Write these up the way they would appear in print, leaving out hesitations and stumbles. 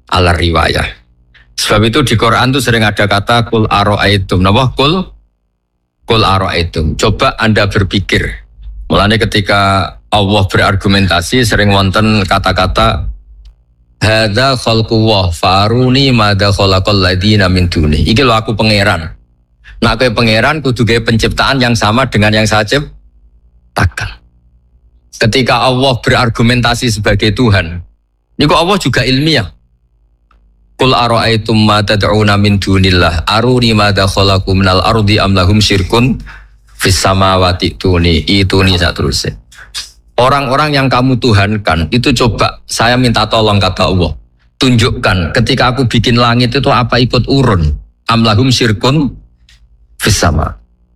ala riwayah. Sebab itu di Quran tuh sering ada kata kul aro'aitum. Napa kul aro'aitum. Coba Anda berpikir. Mulanya ketika Allah berargumentasi sering wonten kata-kata hadza khalqullah faruni madza khalaqal ladina min duni. Iki lho aku pangeran. Nah kowe pangeran kudu gawe penciptaan yang sama dengan yang saya ciptakan. Ketika Allah berargumentasi sebagai Tuhan, niku Allah juga ilmiah. Qul ara'aitum ma tad'una min dunillah aruni madza khalaqu minal ardi am lahum syirkun fis samawati ituni saterusé. Orang-orang yang kamu tuhankan itu coba saya minta tolong kata Allah. Tunjukkan ketika aku bikin langit itu apa ikut urun? Am lahum syirkun fis sama.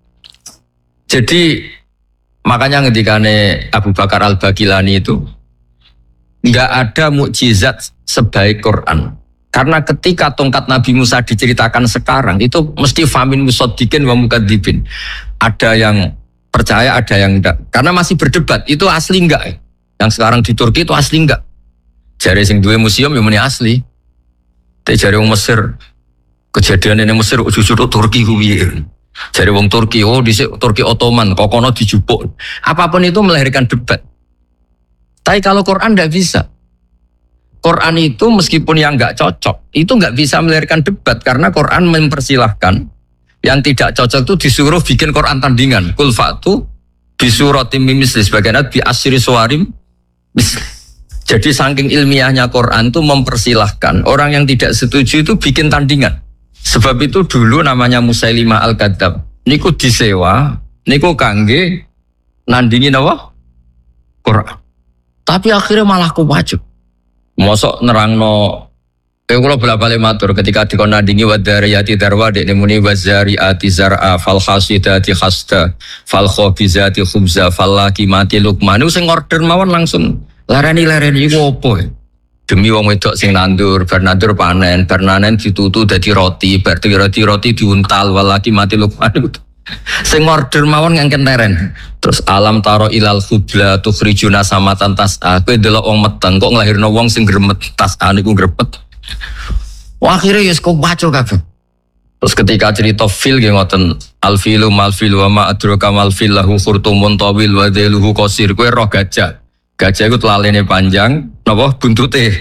Jadi makanya ketikane Abu Bakar Al-Bagilani itu enggak ada mukjizat sebaik Quran. Karena ketika tongkat Nabi Musa diceritakan sekarang itu mesti famin musaddiqin wa mukadzibin. Ada yang percaya, ada yang enggak. Karena masih berdebat, itu asli enggak? Yang sekarang di Turki itu asli enggak? Jare sing duwe museum yang muni asli. Tapi jare wong Mesir, kejadian ini Mesir jujur Turki kuwi. Jare wong Turki, oh dhisik Turki Ottoman, kok kono dijupuk. Apapun itu melahirkan debat. Tapi kalau Quran enggak bisa. Quran itu meskipun yang enggak cocok, itu enggak bisa melahirkan debat karena Quran mempersilahkan yang tidak cocok itu disuruh bikin Quran tandingan. Qul fa'tu bisuratim misli sebagian bi asyri suwarim misli. Jadi saking ilmiahnya Quran itu mempersilahkan orang yang tidak setuju itu bikin tandingan. Sebab itu dulu namanya Musailimah Al-Kadzab. Niku disewa, niku kangge nandingin apa? Quran. Tapi akhirnya malah kewajib. Mosok nerangno kula bolak-balik matur ketika dikon nandingi wadariyati darwa dek nemuni wazariati zar'a fal hasidati khasta fal khabizati khubza fal laqimati luqman sing order mawon langsung lareni iku opo demi wong wedok sing nandur bar nandur panen ditutu dadi roti bar roti diuntal wal laqimati luqman sing order mawon ngangken leren. Terus alam taro ilal khubla tukhrijuna samatan tas'a kowe delok wong meteng kok nglahirno wong sing gremet tas'a niku grepet. Wah akhirnya ya kok baca kabeh. Terus ketika cerita fil nggih ngoten alfilu malfil wa ma adraka malfil lahu khurtumun tawil wa dhailuhu qasir kowe roh gajah. Gajah iku telalene panjang napa buntute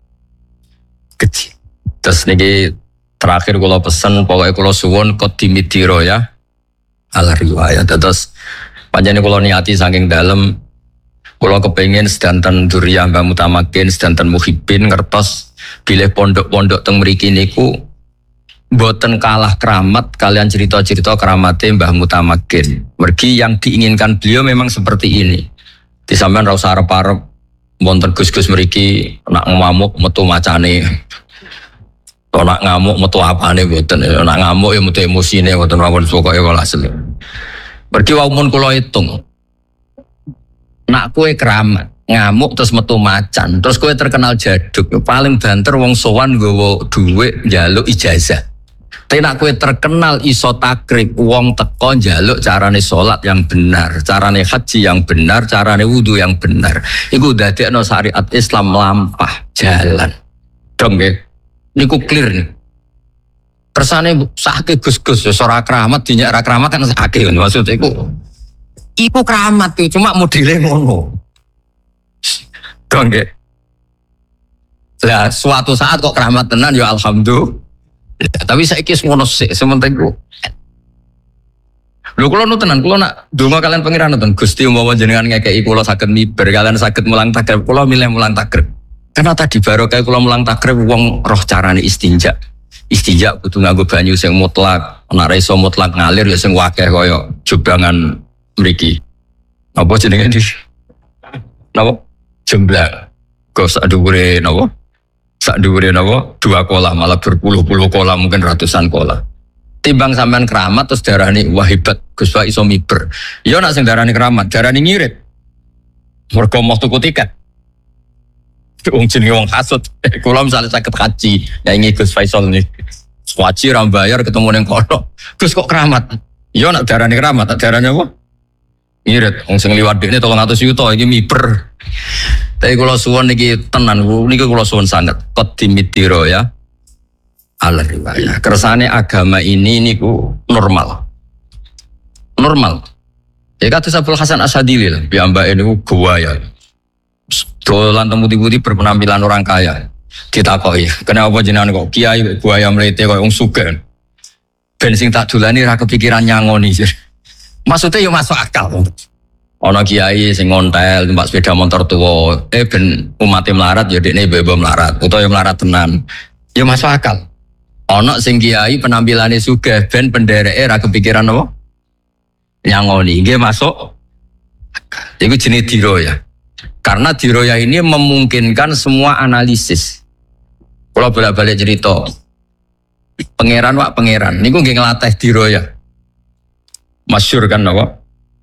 kecil. Terus niki terakhir kula pesen pokoknya kula suwun qadimidiro ya. Ala riwayat terus panjane kula niati saking dalem kula kepengin sedanten duriyah Mbah Mutamakin sedanten muhibbin ngertos bilih pondok-pondok teng mriki niku mboten kalah keramat kalian cerita-cerita keramate Mbah Mutamakin. Mergi yang diinginkan beliau memang seperti ini. Di sampean ra usah arep-arep wonten gus-gus mriki nak ngamuk metu macane. Nak ngamuk metu apane mboten. Nak ngamuk ya metu emosine mboten mawon pokoke walhasil. Mergi wae mun kula hitung. Nak kowe keramat ngamuk terus metu macan terus kowe terkenal jaduk paling banter wong sowan nggawa dhuwit njaluk ijazah. Tapi nak kowe terkenal iso takrib wong teko njaluk carane salat yang benar, carane haji yang benar, carane wudu yang benar. Iku dadekno syariat Islam melampah jalan. Dong nggih. Niku clear nih. Kersane sakit gus-gus ora keramat dinyak ra keramat kan sakit maksud iku keramat tuh cuma modele ngono. Dong nggih. Lah suatu saat kok keramat tenan ya alhamdulillah. Tapi saiki wis ngono sik sementing ku. Lho kula nu tenan kula nak donga kalian pangeran nonton Gusti umpama jenengan ngekeki kula saged miber kalian saged mulang takrib kula milih mulang takrib. Karena tadi barokah kula mulang takrib wong roh carane istinja. Istinja kudu nganggo banyu sing mutlak, nek ra iso mutlak ngalir ya sing wakeh kaya jobangan mriki. Apa jenenge iki? Napa? Jemblang. Kok sak dhuwure napa? Sak dhuwure napa? 2 kolam malah berpuluh-puluh kolam mungkin ratusan kolam. Timbang sampean keramat terus darani wah hebat Gus Pak iso miber. Ya nek sing darani keramat, darani ngirit. Mergo mau tuku tiket. Wong jenenge wong hasud. Kula misale saged haji, ya ingin Gus Faisal nih. Haji ra bayar ketemu ning kono. Gus kok keramat? Ya nek darani keramat, darane apa? Ngirit. Wong sing liwat dekne 300 juta iki miber. Tapi kalau suwon niki tenan, niki kalau suwon sangat qaddimitiro ya. Ala riwayah. Kersane agama ini niku normal. Normal. Ya kata Abdul Hasan Asyadili lah, piyambake niku gawaya. Dolan temu-temu berpenampilan orang kaya. Ditakoki, kenapa jenengan kok kiai buaya mlete kok wong sugih. Ben sing tak dolani ra kepikiran nyangoni. Maksudnya ya masuk akal. Ana kiai sing ngontel numpak sepeda motor tuwa, ben umate melarat ya dekne bebo melarat, utawa ya melarat tenan. Ya masuk akal. Ana sing kiai penampilane sugih ben pendereke ra kepikiran apa? Nyangoni. Nggih masuk akal. Iku jenenge diroya. Karena diroya ini memungkinkan semua analisis. Kalau bolak-balik cerita, pangeran wak pangeran, ini gue ngelatih diroya. Masyur kan apa?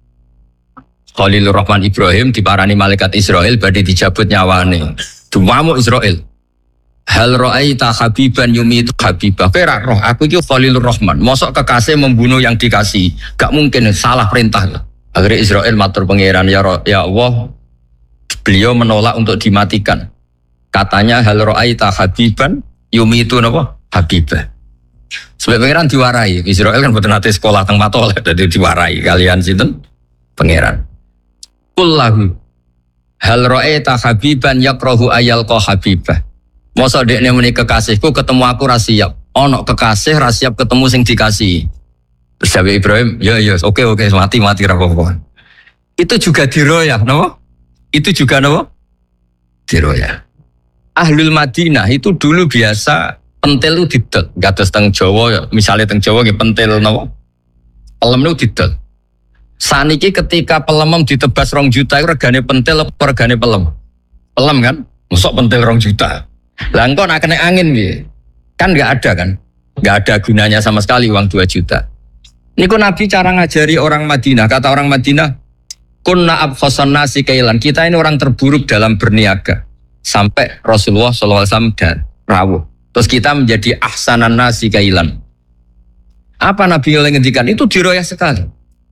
Khalilur Rahman Ibrahim diparani malaikat Israel badhe dijabut nyawane. Dumamu Israel. Hal ra'aita habiban yumitu habibah. Kira roh aku iki Khalilur Rahman. Mosok kekasih membunuh yang dikasih. Gak mungkin, salah perintah. Akhirnya Israel matur pangeran, ya Allah, beliau menolak untuk dimatikan. Katanya hal ra'aita habiban yumitu napa? Habibah. Sebab pangeran diwarai. Israel kan boten nate sekolah teng Matol, dadi diwarai kalian sinten? Pangeran. Kullahu hal ra'aita habiban yakrahu ayalqa habibah. Mosok dekne muni kekasihku ketemu aku ra siap. Ono kekasih ra siap ketemu sing dikasih. Terus jawab Ibrahim, ya oke mati ra apa-apa. Itu juga diroyah, napa? Itu juga napa? Diroyah. Ahlul Madinah itu dulu biasa pentil itu didol. Kados teng Jawa, misalnya teng Jawa nggih pentil napa? Pelem itu didol. Saniki ketika pelemem ditebas 2 juta itu regane pentil apa regane pelem? Pelem kan? Mosok pentil 2 juta. Lah engko nek kena angin piye? Kan enggak ada kan? Enggak ada gunanya sama sekali uang 2 juta. Niku Nabi cara ngajari orang Madinah. Kata orang Madinah, kunna abkhasan nasi kailan. Kita ini orang terburuk dalam berniaga. Sampai Rasulullah SAW dan rawuh. Terus kita menjadi ahsanan nasi kailan. Apa Nabi yang ngendikan? Itu diroyah sekali.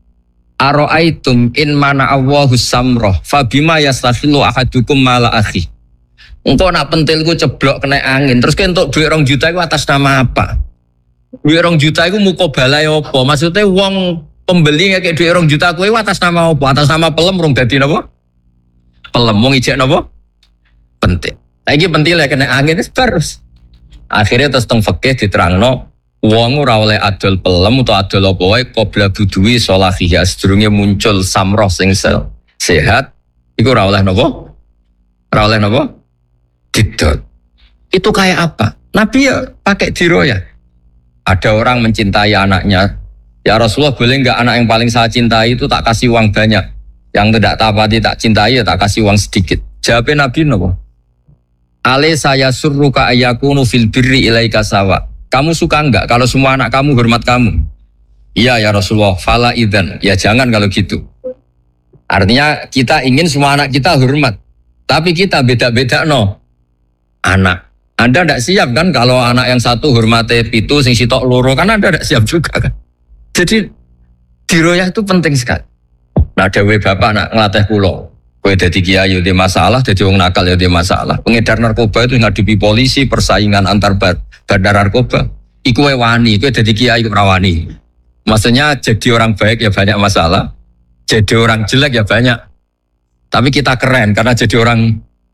Aro'aitum in mana Allahu samroh fabima yastakhilu ahadukum mala akhi. Engkau nak pentilku ceblok kena angin. Terus untuk duit 2 juta itu atas nama apa? Duit 2 juta itu mukobalai apa? Maksudnya wong pembeli kayak duit 2 juta itu atas nama apa? Atas nama pelem rong dadi napa? Pelem wong ijek napa? Pentil. Lagi pentil ya kena angin terus. Akhirnya terus teng fikih diterangno wong ora oleh adol pelem utawa adol apa wae qabla budui sholahiyah sedurunge muncul samroh sing sehat iku ora oleh napa? Ora oleh napa? Didol. Itu kayak apa? Nabi ya pakai diroyah. Ada orang mencintai anaknya. Ya Rasulullah boleh enggak anak yang paling saya cintai itu tak kasih uang banyak. Yang tidak tapati tak cintai ya tak kasih uang sedikit. Jawabnya Nabi napa? Ale saya surruka ayakunu fil birri ilaika sawa. Kamu suka enggak kalau semua anak kamu hormat kamu? Iya ya Rasulullah, fala idzan. Ya jangan kalau gitu. Artinya kita ingin semua anak kita hormat. Tapi kita beda-beda no. Anak. Anda tidak siap kan kalau anak yang satu hormati pitu sing sitok loro kan Anda tidak siap juga kan. Jadi diroyah itu penting sekali. Nah dewe bapak nak ngelatih pulau. Kowe dadi kiai yo masalah, dadi wong nakal yo masalah. Pengedar narkoba itu ngadepi polisi, persaingan antar bandar narkoba. Iku wae wani, kowe dadi kiai ora wani. Maksudnya jadi orang baik ya banyak masalah, jadi orang jelek ya banyak. Tapi kita keren karena jadi orang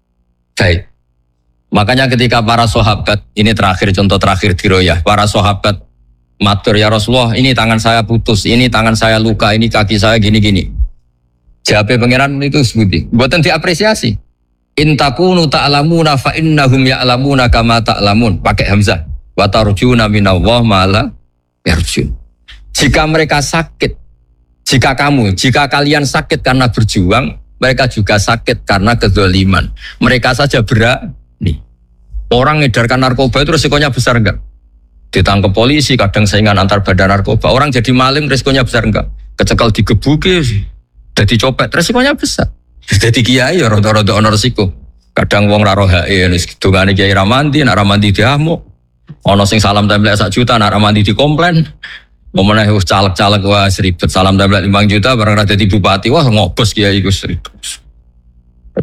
baik. Makanya ketika para sahabat, ini terakhir contoh terakhir diroyah, para sahabat matur ya Rasulullah, ini tangan saya putus, ini tangan saya luka, ini kaki saya gini-gini. Jawabnya pangeran itu sebuti, buatan diapresiasi. Intakunu ta'lamuna fa innahum ya'lamuna kama ta'lamun. Pakai hamzah. Wa tarjuna minallah ma la yarjun. Jika mereka sakit, jika kalian sakit karena berjuang, mereka juga sakit karena kezaliman. Mereka saja berani. Orang ngedarkan narkoba itu resikonya besar enggak? Ditangkap polisi, kadang saingan antar badan narkoba. Orang jadi maling resikonya besar enggak? Kecekel digebuki, jadi copet resikonya besar. Jadi kiai ya rada-rada ono resiko. Kadang wong ra rohae wis dongane kiai ra mandi, nek ra mandi diamuk. Ono sing salam templek 1 juta, nek ra mandi dikomplain. Momeneh wis caleg-caleg wah ribet salam templek 5 juta barang ra dadi bupati wah ngobos kiai iku ribet.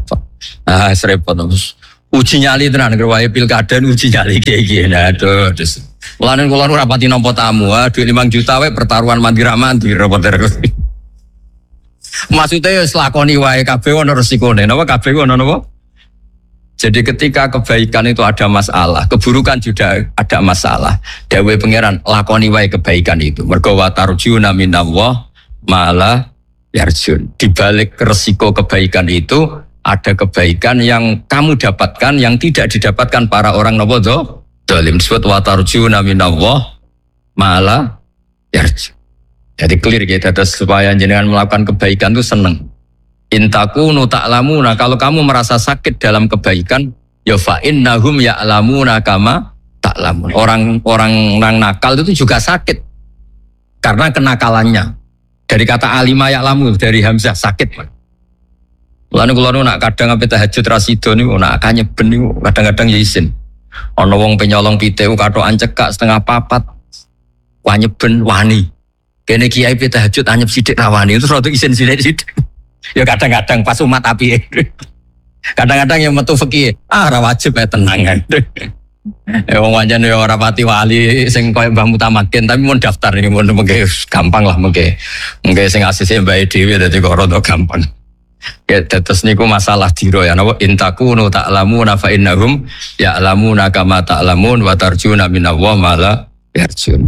Serepot terus. Uji nyali tenan gerwae pilkada uji nyali kayak gini. Aduh, terus. Mulane kula ora pati nampa tamu, duit 5 juta wae pertaruhan mandi repot terus. Maksudnya ya selakoni wae kabeh ono resikone. Napa kabeh ono napa? Jadi ketika kebaikan itu ada masalah, keburukan juga ada masalah. Dawuh pangeran lakoni wae kebaikan itu. Mergo wa tarjuna minallah malah yarjun. Di balik resiko kebaikan itu ada kebaikan yang kamu dapatkan yang tidak didapatkan para orang napa zalim. Disebut wa tarjuna minallah malah yarjun. Jadi clear kita terus supaya jenengan melakukan kebaikan itu seneng. Intakunu ta'lamuna, kalau kamu merasa sakit dalam kebaikan, ya fa innahum ya'lamuna kama ta'lamun. Orang nakal itu juga sakit karena kenakalannya. Dari kata alima ya'lamu dari hamzah sakit. Mulane kula nak kadang ape tahajud rasido niku nak kanyeben niku kadang-kadang ya isin. Ana wong penyolong pitik katokan cekak setengah papat. Wanyeben wani. Kene kiai pe tahajud anyep sithik rawani terus rada isin sithik. Ya kadang-kadang pas umat api. Kadang-kadang yang metu fikih, ora wajib tenang. Wong wancane ya ora pati wali sing koyo Mbah Mutamakin tapi mun daftar iki mun mengke gampang lah mengke. Mengke sing asise Mbah dhewe dadi kok rada gampang. Ya terus niku masalah diro ya napa intakunu ta'lamuna fa innahum ya'lamuna kama ta'lamun wa tarjuna minallah mala yarjun.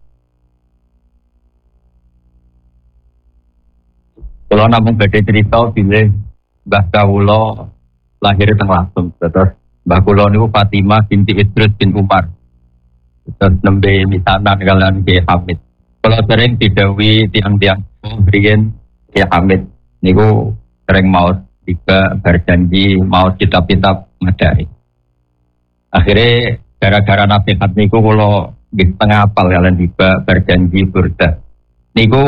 Kalau namun badai cerita pilih Mbah Kawula lahir teng Lampung. Terus Mbah Kula niku Fatimah binti Idris bin Umar. Terus nembe misanan kalian Ki Hamid. Kalau sering didhawuhi tiang-tiang riyen Ki Hamid niku sering maos juga berjanji maos kitab-kitab madai. Akhirnya gara-gara nasihat niku kula nggih tengah apal kalian juga berjanji burda. Niku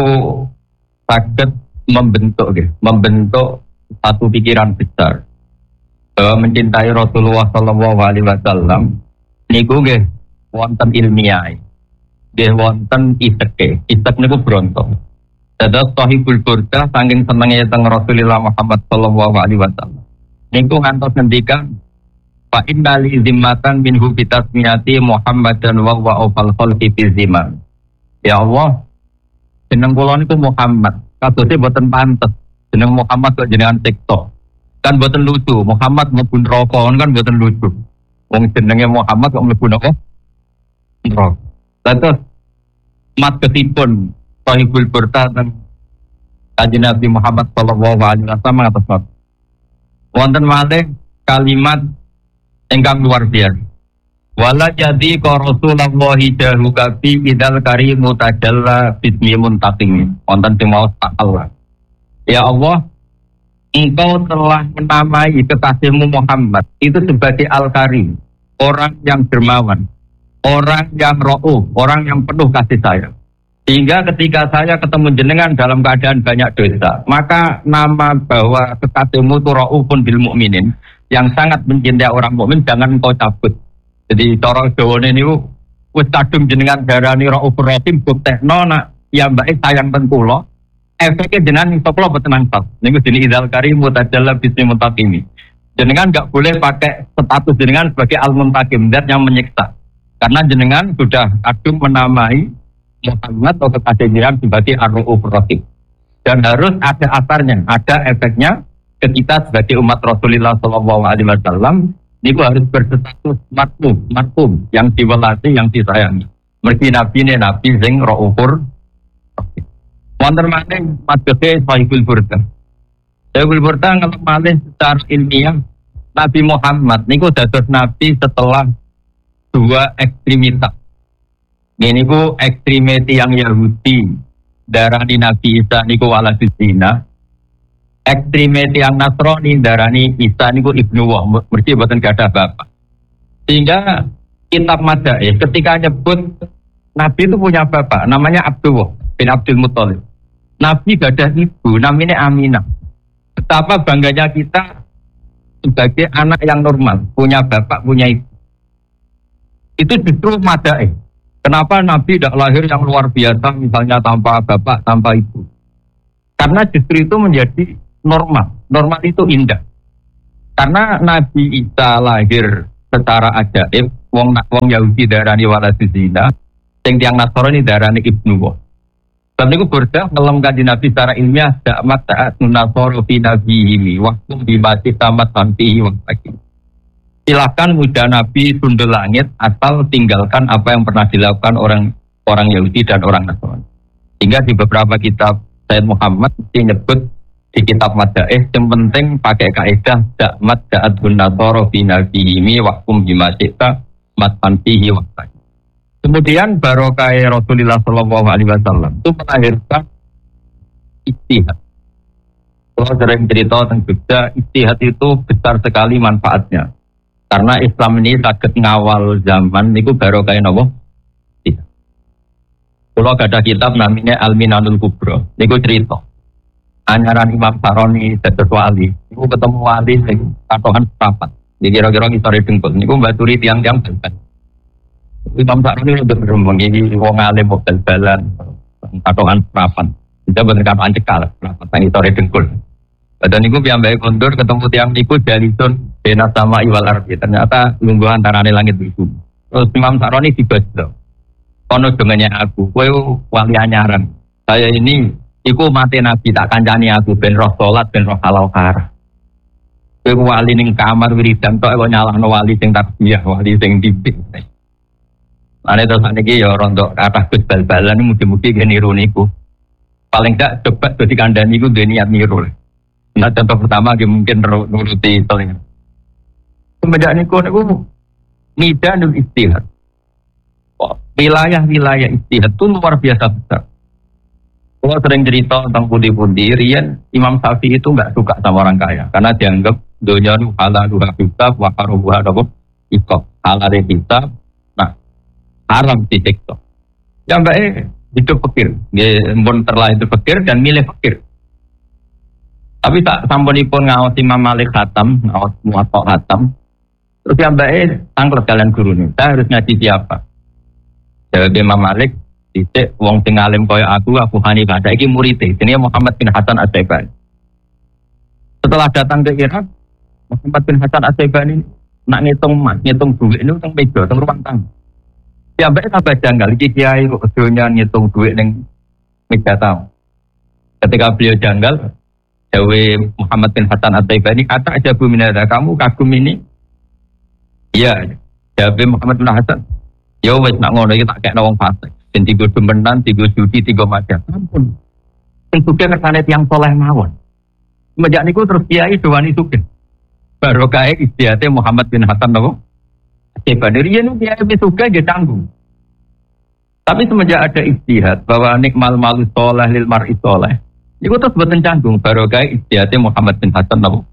saged membentuk satu pikiran besar bahwa mencintai Rasulullah Sallallahu Alaihi Wasallam niku nggih wonten ilmiah, nggih wonten isek niku bronto. Dados Sahibul Burdah saking senenge teng Rasulullah Muhammad Sallallahu Alaihi Wasallam niku ngantos ngendikan fa inna li zimmatan minhu bi tasmiyati Muhammadan wa awfal khalqi fi zaman. Ya Allah, jeneng kula niku Muhammad. Kadose boten pantes. Jeneng Muhammad kok jenengan TikTok. Kan boten lucu. Muhammad mlebu neraka kan boten lucu. Wong jenenge Muhammad kok mlebu neraka? Neraka. Terus matketipun Sahibul Burdah dan Kanjeng Nabi Muhammad sallallahu alaihi wasallam ngatos wonten malih kalimat ingkang luar biasa. Wala jadi ka Rasulullah jahu kafi idal karimu tajalla bismi muntaqim. Wonten sing maos Allah. Ya Allah, Engkau telah menamai kekasihmu Muhammad itu sebagai Al-Karim, orang yang dermawan, orang yang ra'uf, orang yang penuh kasih sayang. Sehingga ketika saya ketemu jenengan dalam keadaan banyak dosa, maka nama bahwa kekasihmu itu ra'ufun bil mukminin, yang sangat mencintai orang mukmin jangan engkau cabut. Jadi cara Jawane niku wis kadung jenengan darani Raufur Rahim buktekno nak ya mbake sayang ten kula. Efeke jenengan iso kula boten nangkal. Niku jenenge Idzal Karim mutajalla bismi muntaqimi. Jenengan enggak boleh pakai status jenengan sebagai al-muntaqim, zat yang menyiksa. Karena jenengan sudah kadung menamai Muhammad atau kekasih jenengan sebagai Ar-Raufur Rahim. Dan harus ada asarnya, ada efeknya ke kita sebagai umat Rasulullah sallallahu alaihi wasallam. Niku harus berstatus matum yang diwelati, yang disayangi. Mergi nabi ini nabi sing Raufur. Wonten malih madhese Sahibul Burdah. Sahibul Burdah kalau malih secara ilmiah Nabi Muhammad niku dados nabi setelah dua ekstremitas. Ini niku ekstremiti yang Yahudi darani Nabi Isa niku waladus zina. Ekstremiti yang Nasrani darani Isa niku ibnu wah, mergi boten gadah bapak. Sehingga kitab Madaih ketika nyebut Nabi itu punya bapak namanya Abdullah bin Abdul Muthalib. Nabi gadah ibu namanya Aminah. Betapa bangganya kita sebagai anak yang normal, punya bapak, punya ibu. Itu justru Madaih. Kenapa Nabi tidak lahir yang luar biasa misalnya tanpa bapak, tanpa ibu? Karena justru itu menjadi normal. Normal itu indah. Karena Nabi Isa lahir secara ajaib, wong Yahudi darani waladu zina, sing tiyang Nasrani darani ibnu wa. Sebab niku berdah ngelem kanjeng Nabi secara ilmiah dakmat taat nasoro fi nabiyhi waktu bimati tamat sampihi waktu. Silakan muda Nabi sundul langit asal tinggalkan apa yang pernah dilakukan orang Yahudi dan orang Nasrani. Sehingga di beberapa kitab Sayyid Muhammad menyebut di kitab Madaih yang penting pakai kaidah dakmat da'at gunnatoro binabihimi wakum bimasita matman fihi waktu. Kemudian barokah Rasulullah SAW itu melahirkan ijtihad. Kalau sering cerita tentang Jogja, ijtihad itu besar sekali manfaatnya. Karena Islam ini saged ngawal zaman niku barokah napa? Ijtihad. Kalau ada kitab namanya Al-Minanul Kubra, niku cerita anyaran Imam Saroni dados wali. Niku ketemu wali sing katokan seprapat. Kira-kira ngisore dengkul. Niku mbaturi tiang-tiang bal-bal. Imam Saroni udah berembang ini wong alim bal-balan katokan seprapat. Kita bener katokan cekal seprapat nang ngisore dengkul. Dan niku piyambake kondur ketemu tiang niku jalisun bena sama iwal ardi. Ternyata lungguh antarane langit bisu. Terus Imam Saroni dibaca. Kono dengannya aku, kowe wali anyaran. Saya ini iku mati Nabi tak kancani aku ben roh salat ben roh halal kar. Kowe wali ning kamar wiridan tok kok nyalahno wali sing takbiyah, wali sing dipik. Ane terus niki ya rontok kathah Gus bal-balan mugi-mugi ge niru niku. Paling gak debat dadi kandhani iku duwe niat niru. Nah contoh pertama ge mungkin nuruti teling. Semenjak niku nidanul istihad. Wilayah-wilayah istihad itu luar biasa besar. Kalau sering cerita tentang pundi-pundi, Rian Imam Syafi'i itu nggak suka sama orang kaya karena dianggap dunia itu halal dua kitab, wakarubuha dapur ikut halal kitab, nah haram di TikTok. Yang baik hidup fakir, dia pun terlahir fakir dan milih fakir. Tapi tak sampunipun ngawas Imam Malik Khatam, ngawas Muwatta Khatam, terus yang baik tangklet kalian guru nih, saya harus ngaji siapa? Jawab Imam Malik, dicek wong sing alim kaya aku Hanifah. Saiki murid-e jenenge Muhammad bin Hasan Asy-Syaibani. Setelah datang ke Irak, Muhammad bin Hasan Asy-Syaibani nak ngitung duit ini teng meja, teng ruang tamu. Ya mbek tambah janggal iki kiai kok donya ngitung duit ning meja tamu. Ketika beliau janggal, jawab Muhammad bin Hasan Asy-Syaibani, "Kata aja Bu Minada, kamu kagum ini?" Iya, jawab Muhammad bin Hasan. Ya wis nak ngono iki tak kekno wong fasik. Ben tigo demenan, tigo judi, tigo macam. Ampun. Sing sugih kersane tiyang saleh mawon. Semenjak niku terus kiai dowani sugih. Barokah istihate Muhammad bin Hasan napa? Asy-Syaibani riyen kiai wis sugih nggih tanggung. Tapi semenjak ada istihad bahwa nikmal malu saleh lil mar'i saleh. Niku terus boten canggung barokah istihate Muhammad bin Hasan napa?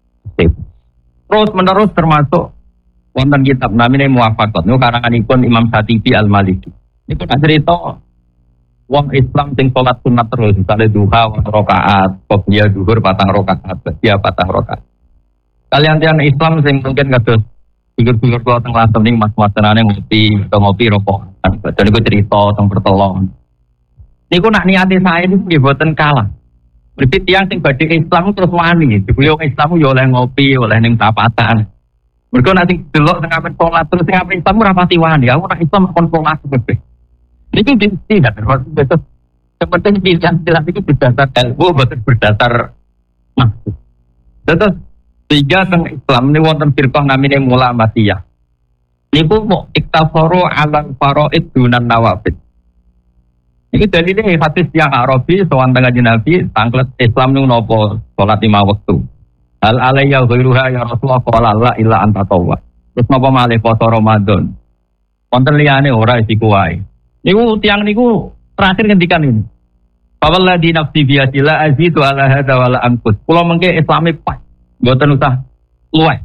Terus menerus termasuk wonten kitab namanya Muwafaqat niku karanganipun Imam Syatibi Al-Maliki. Niku cerita wong Islam sing salat sunat terus misale duha 4 rakaat, qobliyah zuhur 4 rakaat, ba'diyah 4 rakaat. Kalian tiang Islam sing mungkin kados figur-figur kula teng Lampung ning mas-masenane ngopi rokokan. Baca niku cerita teng pertelon. Niku nak niate saya niku nggih boten kalah. Berarti tiang sing badhe Islam terus wani, dibuyung Islam yo oleh ngopi, oleh ning tapatan. Mereka nanti delok tengah pentolat terus tengah Islam ora pati wani. Aku nak Islam kon pola sebebe. Niki tidak terus seperti pilihan jelas itu berdasar ilmu bukan berdasar maksud. Terus tiga teng Islam ini wonten firqah namanya Mulamatiyah. Niku mau iktafaru ala faraid dunan nawafil. Ini dalilnya hadis yang Arabi sowan tengah Nabi tanglet Islam niku napa salat 5 waktu. Hal alayya ghairuha ya Rasulullah qala la illa anta tawwa. Terus napa malih poso Ramadan. Wonten liyane ora isiku wae. Niku tiang niku terakhir ngendikan ini. Fawalladzi nafsi biyadillah azidu ala hadza wala anqus. Kula mengke Islame pas. Mboten usah luwih.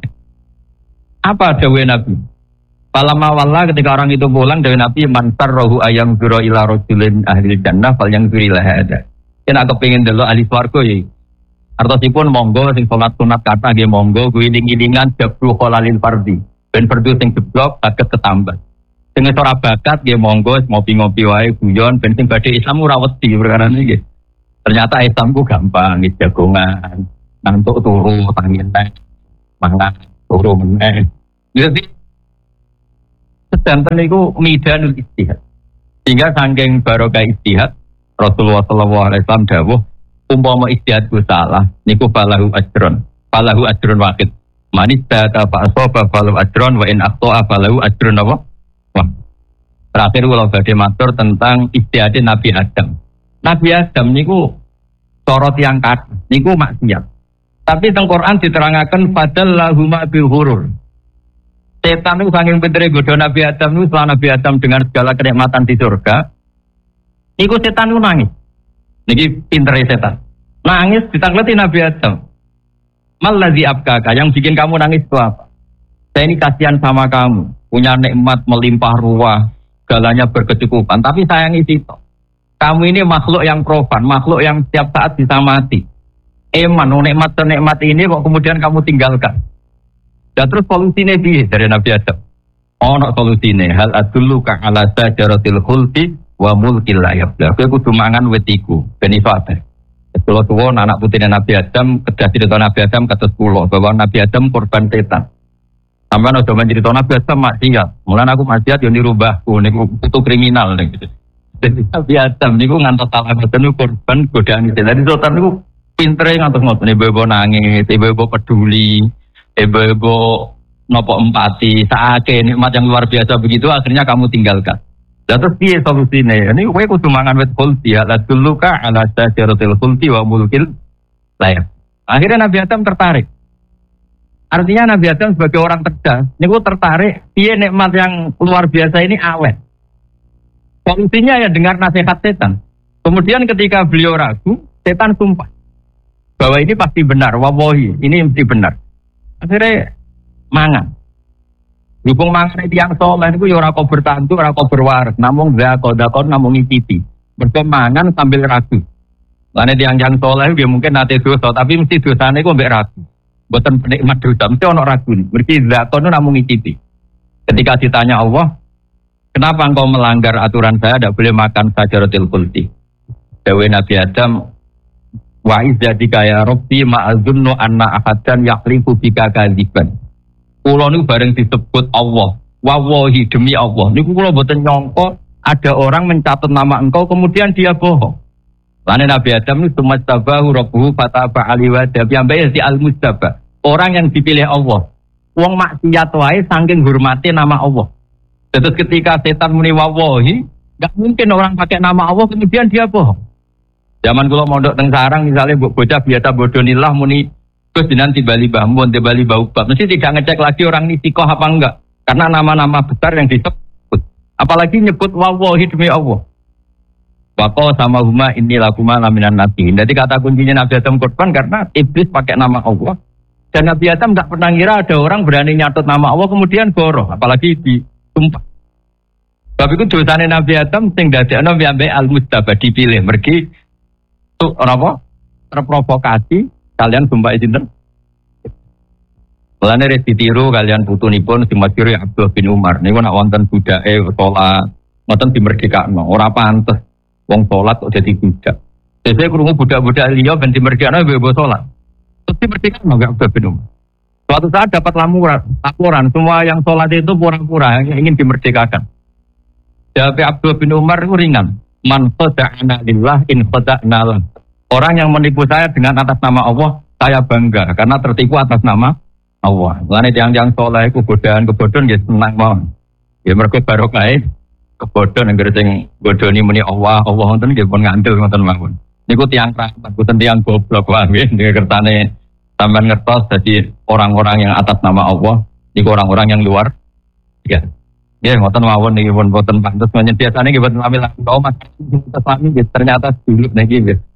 Apa dawuh Nabi? Palama walla ketika orang itu pulang dari Nabi mansar rohu ayang zura ila rajulin ahli jannah fal yang zuri lah ada. Yen aku pengen delok ahli swarga ya. Artosipun monggo sing salat sunat kata nggih monggo guling-gilingan jabru kholalil fardhi. Ben fardhu sing jeblok saged ketambah. Sing ora bakat nggih monggo ngopi-ngopi wae guyon ben sing badhe Islam ora wedi perkara niki. Ternyata Islam ku gampang, jagongan, ngantuk turu tangin. mangan turu meneh. Jadi sedanten niku midanul ijtihad. Sehingga saking barokah ijtihad Rasulullah sallallahu alaihi wasallam dawuh umpama ijtihadku salah niku falahu ajrun wahid. Manis data fa asaba falahu ajrun wa in akhta'a falahu ajrun apa? Wah. Terakhir kula badhe matur tentang ijtihad Nabi Adam. Nabi Adam niku sorot yang niku maksiat. Tapi teng Quran diterangaken fadallahuma bil hurur. Setan itu saking pintere godho Nabi Adam itu setelah Nabi Adam dengan segala kenikmatan di surga. Niku setan itu nangis. Niki pintere setan. Nangis ditakleti Nabi Adam. Mallazi abkaka, yang bikin kamu nangis itu apa? Saya ini kasihan sama kamu, punya nikmat melimpah ruah, segalanya berkecukupan, tapi sayangi situ. Kamu ini makhluk yang profan, makhluk yang setiap saat bisa mati. Nikmat ini kok kemudian kamu tinggalkan. Dan terus solusinya piye dari Nabi Adam? Ono solusine hal adulluka ala sajaratil khuldi wa mulkil la yabla. Kowe kudu mangan wetiku ben iso abadi. Kula tuwa anak putine Nabi Adam, kedah cerita Nabi Adam kados kula bahwa Nabi Adam korban setan. Sampeyan aja mencerita Nabi Adam maksiat. Mulane aku maksiat yo niru mbahku niku putu kriminal niku. Dadi Nabi Adam niku ngantos salah boten korban godaan setan. Dadi setan niku pintere ngantos ngoten ibu-ibu nangis, ibu-ibu peduli. Ibu-ibu nopo empati, saake nikmat yang luar biasa begitu akhirnya kamu tinggalkan. Terus piye solusine? Ini kowe kudu mangan wit khuldi ala duluka ala sajaratil khuldi wa mulkil layak. Akhirnya Nabi Adam tertarik. Artinya Nabi Adam sebagai orang cerdas, niku tertarik piye nikmat yang luar biasa ini awet. Solusinya ya dengar nasihat setan. Kemudian ketika beliau ragu, setan sumpah bahwa ini pasti benar, wallahi, ini mesti benar. Akhirnya mangan. Hubung mangan itu yang soleh itu ya ora kok bertantu, ora kok berwaris, namung zakon namung ngicipi. Mergo mangan sambil ragu. Lane yang soleh ya mungkin nate dosa, tapi mesti dosane kok mbek ragu. Mboten penikmat dosa, mesti ono ragu. Mergi zakon namung ngicipi. Ketika ditanya Allah, kenapa engkau melanggar aturan saya tidak boleh makan sajaratil khuldi? Dawe Nabi Adam, wa izzatika ya rabbi ma'azunnu anna ahadan yaqlifu bika kadziban. Kula niku bareng disebut Allah, wallahi demi Allah niku kula mboten nyangka ada orang mencatat nama engkau kemudian dia bohong. Lane Nabi Adam niku tumastabahu rabbuhu fataba alaihi wa tabi'an si al-mustaba. Orang yang dipilih Allah. Wong maksiat wae saking hormati nama Allah. Terus ketika setan muni wallahi, enggak mungkin orang pakai nama Allah kemudian dia bohong. Zaman kula mondok teng sarang misalnya bocah biasa bodonilah muni terus dinanti Bali Mbah Bali Baubab. Mesti tidak ngecek lagi orang ini sikoh apa enggak. Karena nama-nama besar yang disebut. Apalagi nyebut wallahi demi Allah. Waqo sama huma inilah kuma laminan nabi. Jadi kata kuncinya Nabi Adam korban karena iblis pakai nama Allah. Dan Nabi Adam enggak pernah ngira ada orang berani nyatut nama Allah kemudian boroh. Apalagi disumpah. Tapi itu dosane Nabi Adam sing dadekno ambek al-mustaba dipilih mergi apa? Terprovokasi kalian sumpah sinten? Mulane rek ditiru kalian putunipun sing masyhur Abdullah bin Umar. Niku nek wonten budake salat, ngoten dimerdekakno. Ora pantes wong salat kok dadi budak. Dene krungu budak-budak liya ben dimerdekakno bebo salat. Terus dimerdekakno gak Abdullah bin Umar. Suatu saat dapat laporan semua yang salat itu pura-pura yang ingin dimerdekakan. Jawab Abdullah bin Umar itu ringan. Man khada'ana lillah in khada'na lah. Orang yang menipu saya dengan atas nama Allah, saya bangga karena tertipu atas nama Allah. Mulane yang saleh iku godaan-kebodhon nggih senang mawon. Ya mergo barokah kebodhon anggere sing godhoni muni Allah wonten nggih pun ngandel ngoten mawon. Niku tiyang keramat, boten tiyang goblok wae nggih kertane sampean ngertos dadi orang-orang yang atas nama Allah, niku orang-orang yang luar ya. Ya, ngoten mawon niki pun boten pantes menyang biasane nggih boten lamil kau mas ternyata dulu niki nggih.